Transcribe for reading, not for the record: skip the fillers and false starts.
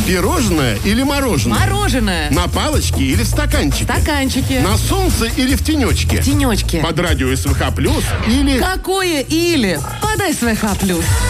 Пирожное или мороженое? Мороженое. На палочке или в стаканчике? Стаканчики. На солнце или в тенечке? Тенечки. Под радио СВХ плюс или... Какое или? Подай СВХ+.